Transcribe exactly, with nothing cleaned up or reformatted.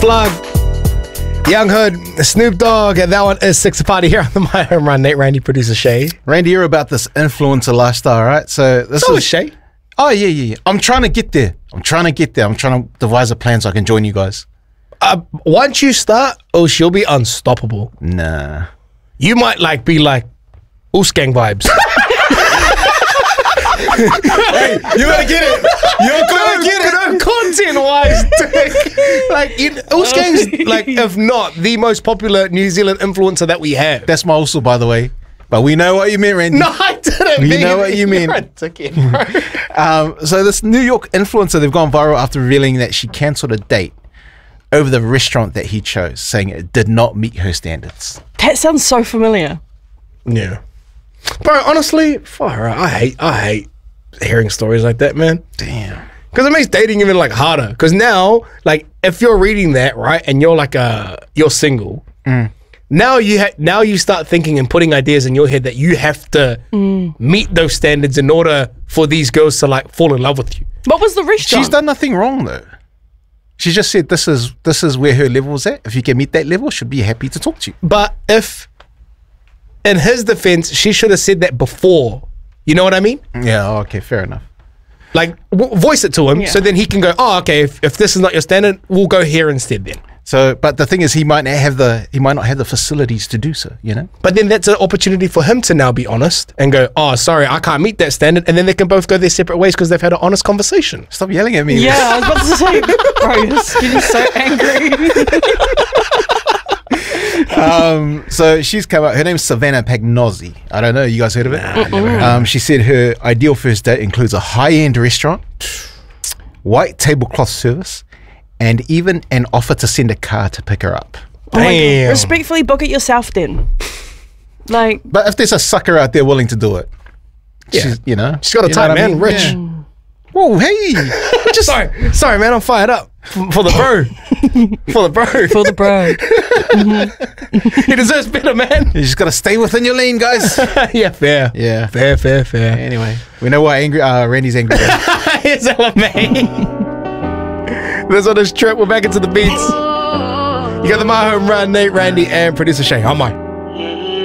Plug. Young Hood, Snoop Dogg, and that one is Six Party here on the My Home Run. Nate, Randy, producer Shay. Randy, you're about this influencer lifestyle, right? So this So is is Shay. Oh yeah, yeah, yeah. I'm trying to get there. I'm trying to get there. I'm trying to devise a plan so I can join you guys. Uh, once you start, oh, she'll be unstoppable. Nah. You might like be like Oosgang vibes. Hey, you gotta get it. You're gonna get it. Content wise, like you, Oosgang's like, if not the most popular New Zealand influencer that we have. That's my also, by the way. But we know what you meant, Randy. No, I didn't. We mean know what you mean. You're a dickhead, bro. Um, so this New York influencer, they've gone viral after revealing that she cancelled a date over the restaurant that he chose, saying it did not meet her standards. That sounds so familiar. Yeah, bro. Honestly, fuck her. I hate. I hate hearing stories like that, man. Damn. Because it makes dating even like harder. Because now, like, if you're reading that, right, and you're like a you're single, Mm. now you ha- now you start thinking and putting ideas in your head that you have to Mm. meet those standards in order for these girls to like fall in love with you. What was the restaurant? She's done nothing wrong though. She just said this is this is where her level's at. If you can meet that level, she'll be happy to talk to you. But if, in his defense, she should have said that before. You know what I mean? Yeah, okay, fair enough. Like, w- voice it to him, Yeah. so then he can go, oh, okay, if, if this is not your standard, we'll go here instead then. So, but the thing is, he might not have the he might not have the facilities to do so. You know. But then that's an opportunity for him to now be honest and go, oh, sorry, I can't meet that standard. And then they can both go their separate ways because they've had an honest conversation. Stop yelling at me. Yeah, I was about to say, bro, you're getting so angry. um, so she's come out. Her name's Savannah Pagnozzi. I don't know. You guys heard of it? Nah, never heard. Um, she said her ideal first date includes a high-end restaurant, white tablecloth service, and even an offer to send a car to pick her up. Oh my God. Damn. Respectfully, book it yourself then. Like, But if there's a sucker out there willing to do it, Yeah. she's, you know, She's got a you know type, what I man, mean? rich. Yeah. Whoa, hey! Just sorry, sorry, man, I'm fired up for, for the bro, for the bro. for the bro. He deserves better, man. You just gotta stay within your lane, guys. Yeah, fair. Yeah. Fair, fair, fair. Anyway, we know why angry. Uh, Randy's angry. Here's L M A. That's on this trip. We're back into the beats. You got the My Home Run, Nate, Randy, and producer Shay. On my.